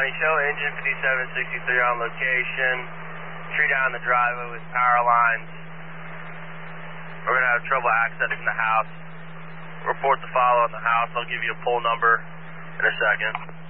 County, show engine 5763 on location. Tree down the driveway with power lines. We're going to have trouble accessing the house. Report to follow on the house. I'll give you a pull number in a second.